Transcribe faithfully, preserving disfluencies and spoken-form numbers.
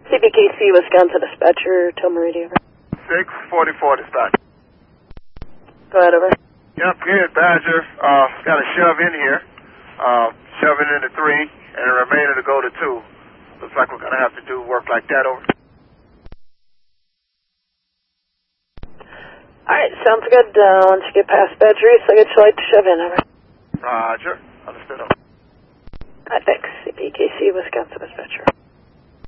C P K C, Wisconsin dispatcher, tell me radio. six forty-four dispatch. Go ahead, over. Yep, here at Badger. Uh, got a shove in here. Uh, shoving into three, and the remainder to go to two. Looks like we're going to have to do work like that over. Alright, sounds good. Uh, once you get past Badger East, I'll get you light to shove in, over. Roger. Understood, over. Alright, thanks. C P K C, Wisconsin dispatcher.